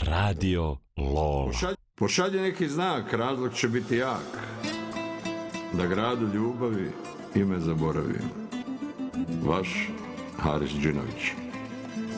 Radio Lola. Pošalji neki znak, razlog će biti jak. Da gradu ljubavi ime zaboravim. Vaš Haris Džinović.